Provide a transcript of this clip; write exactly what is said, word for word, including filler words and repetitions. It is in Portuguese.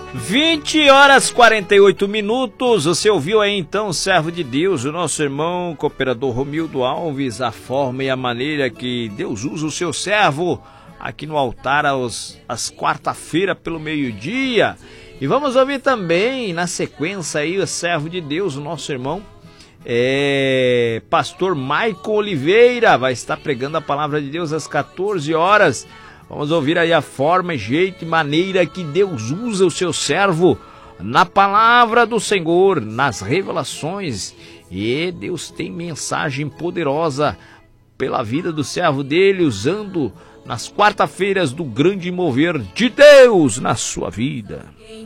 vinte horas e quarenta e oito minutos, você ouviu aí então, servo de Deus, o nosso irmão cooperador Romildo Alves, a forma e a maneira que Deus usa o seu servo aqui no altar aos, às quarta-feira pelo meio-dia. E vamos ouvir também, na sequência aí, o servo de Deus, o nosso irmão, é, pastor Maicon Oliveira, vai estar pregando a palavra de Deus às quatorze horas. Vamos ouvir aí a forma, jeito e maneira que Deus usa o seu servo na palavra do Senhor, nas revelações. E Deus tem mensagem poderosa pela vida do servo dele, usando nas quarta-feiras do grande mover de Deus na sua vida.